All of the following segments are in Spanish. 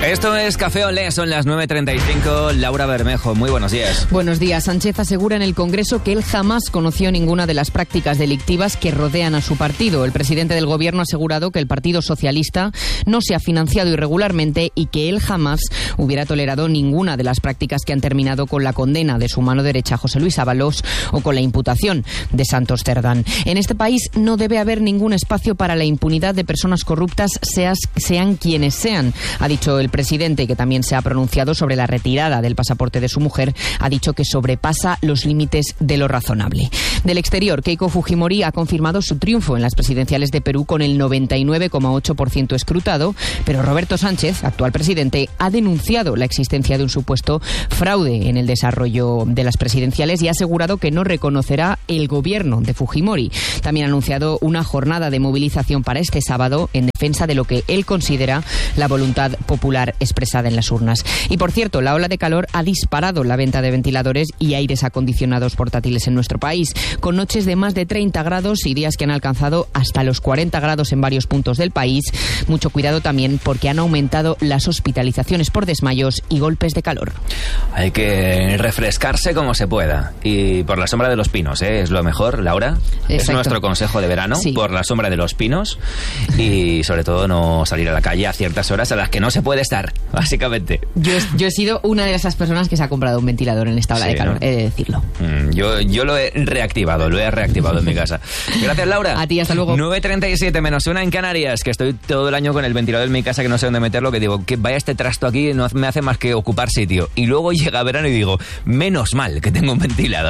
Esto es Café Olé, son las 9:35. Laura Bermejo, muy buenos días. Buenos días. Sánchez asegura en el Congreso que él jamás conoció ninguna de las prácticas delictivas que rodean a su partido. El presidente del Gobierno ha asegurado que el Partido Socialista no se ha financiado irregularmente y que él jamás hubiera tolerado ninguna de las prácticas que han terminado con la condena de su mano derecha, José Luis Ábalos, o con la imputación de Santos Cerdán. En este país no debe haber ningún espacio para la impunidad de personas corruptas, sean quienes sean, ha dicho el presidente, que también se ha pronunciado sobre la retirada del pasaporte de su mujer. Ha dicho que sobrepasa los límites de lo razonable. Del exterior, Keiko Fujimori ha confirmado su triunfo en las presidenciales de Perú con el 99,8% escrutado, pero Roberto Sánchez, actual presidente, ha denunciado la existencia de un supuesto fraude en el desarrollo de las presidenciales y ha asegurado que no reconocerá el gobierno de Fujimori. También ha anunciado una jornada de movilización para este sábado en defensa de lo que él considera la voluntad popular expresada en las urnas. Y por cierto, la ola de calor ha disparado la venta de ventiladores y aires acondicionados portátiles en nuestro país, con noches de más de 30 grados y días que han alcanzado hasta los 40 grados en varios puntos del país. Mucho cuidado también porque han aumentado las hospitalizaciones por desmayos y golpes de calor. Hay que refrescarse como se pueda y por la sombra de los pinos, es lo mejor, Laura. Exacto. Es nuestro consejo de verano, sí. Por la sombra de los pinos y sobre todo no salir a la calle a ciertas horas a las que no se puede estar, básicamente. Yo he sido una de esas personas que se ha comprado un ventilador en esta ola de calor, ¿no? He de decirlo. Yo lo he reactivado en mi casa. Gracias, Laura. A ti, hasta luego. 9:37 menos 1 en Canarias, que estoy todo el año con el ventilador en mi casa que no sé dónde meterlo, que digo, que vaya este trasto aquí, no me hace más que ocupar sitio. Y luego llega verano y digo, menos mal que tengo un ventilador.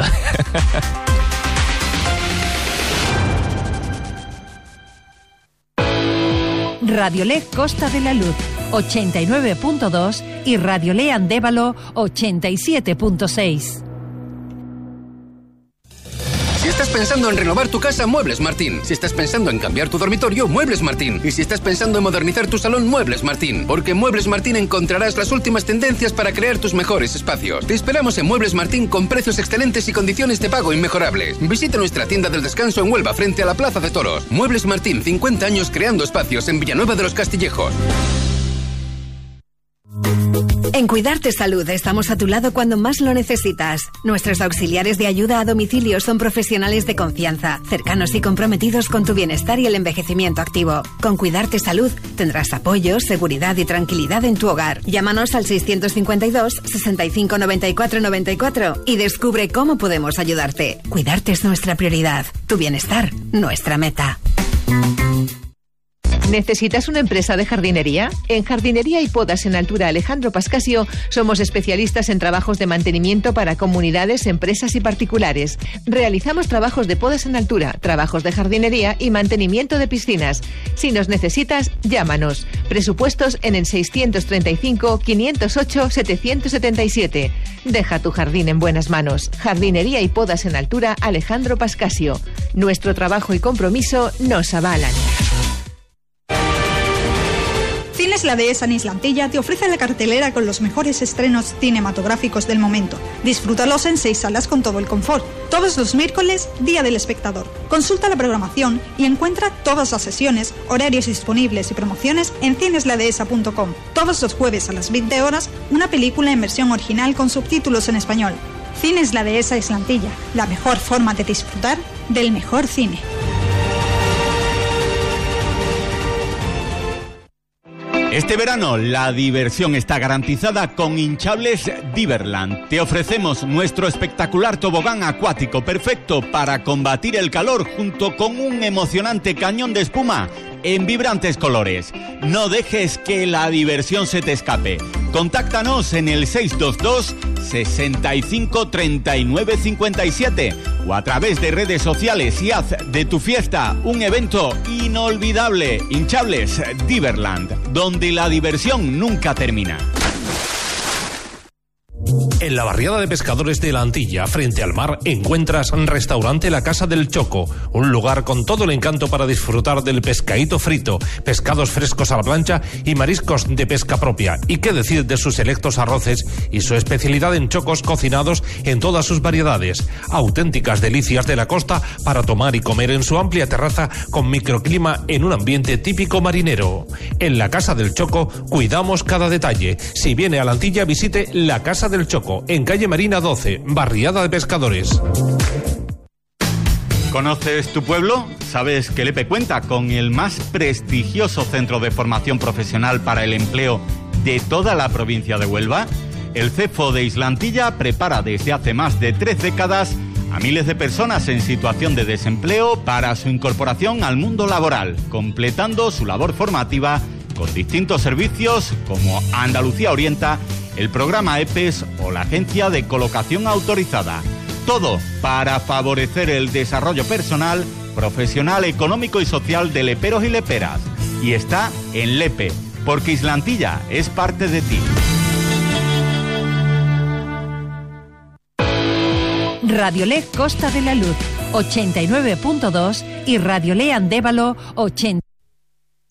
Radiolé Costa de la Luz 89.2 y Radiolé Andévalo 87.6. Si estás pensando en renovar tu casa, Muebles Martín. Si estás pensando en cambiar tu dormitorio, Muebles Martín. Y si estás pensando en modernizar tu salón, Muebles Martín. Porque en Muebles Martín encontrarás las últimas tendencias para crear tus mejores espacios. Te esperamos en Muebles Martín con precios excelentes y condiciones de pago inmejorables. Visita nuestra tienda del descanso en Huelva, frente a la Plaza de Toros. Muebles Martín, 50 años creando espacios en Villanueva de los Castillejos. En Cuidarte Salud estamos a tu lado cuando más lo necesitas. Nuestros auxiliares de ayuda a domicilio son profesionales de confianza, cercanos y comprometidos con tu bienestar y el envejecimiento activo. Con Cuidarte Salud tendrás apoyo, seguridad y tranquilidad en tu hogar. Llámanos al 652 65 94 94 y descubre cómo podemos ayudarte. Cuidarte es nuestra prioridad. Tu bienestar, nuestra meta. ¿Necesitas una empresa de jardinería? En Jardinería y Podas en Altura Alejandro Pascasio somos especialistas en trabajos de mantenimiento para comunidades, empresas y particulares. Realizamos trabajos de podas en altura, trabajos de jardinería y mantenimiento de piscinas. Si nos necesitas, llámanos. Presupuestos en el 635 508 777. Deja tu jardín en buenas manos. Jardinería y Podas en Altura Alejandro Pascasio. Nuestro trabajo y compromiso nos avalan. Cines La Dehesa en Islantilla te ofrece la cartelera con los mejores estrenos cinematográficos del momento. Disfrútalos en 6 salas con todo el confort. Todos los miércoles, Día del Espectador. Consulta la programación y encuentra todas las sesiones, horarios disponibles y promociones en cinesladehesa.com. Todos los jueves a las 20 horas, una película en versión original con subtítulos en español. Cines La Dehesa Islantilla, la mejor forma de disfrutar del mejor cine. Este verano la diversión está garantizada con Hinchables Diverland. Te ofrecemos nuestro espectacular tobogán acuático perfecto para combatir el calor junto con un emocionante cañón de espuma en vibrantes colores. No dejes que la diversión se te escape. Contáctanos en el 622 65 39 57 o a través de redes sociales y haz de tu fiesta un evento inolvidable. Hinchables Diverland, donde la diversión nunca termina. En la barriada de pescadores de la Antilla, frente al mar, encuentras restaurante La Casa del Choco, un lugar con todo el encanto para disfrutar del pescadito frito, pescados frescos a la plancha y mariscos de pesca propia. Y qué decir de sus selectos arroces y su especialidad en chocos cocinados en todas sus variedades. Auténticas delicias de la costa para tomar y comer en su amplia terraza con microclima en un ambiente típico marinero. En La Casa del Choco cuidamos cada detalle. Si viene a la Antilla, visite La Casa del Choco, en calle Marina 12, barriada de pescadores. ¿Conoces tu pueblo? ¿Sabes que Lepe cuenta con el más prestigioso centro de formación profesional para el empleo de toda la provincia de Huelva? El CEFO de Isla Antilla prepara desde hace más de 3 décadas a miles de personas en situación de desempleo para su incorporación al mundo laboral, completando su labor formativa con distintos servicios como Andalucía Orienta, el programa EPES o la Agencia de Colocación Autorizada. Todo para favorecer el desarrollo personal, profesional, económico y social de leperos y leperas. Y está en Lepe, porque Isla Antilla es parte de ti. Radiolé Costa de la Luz 89.2 y Radiolé Andévalo 80.